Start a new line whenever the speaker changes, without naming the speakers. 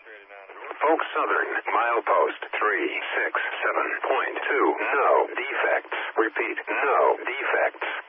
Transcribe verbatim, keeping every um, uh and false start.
Norfolk Southern, milepost three six seven point two. No defects. Repeat, no defects.